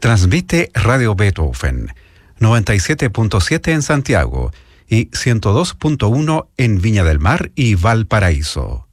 Transmite Radio Beethoven, 97.7 en Santiago y 102.1 en Viña del Mar y Valparaíso.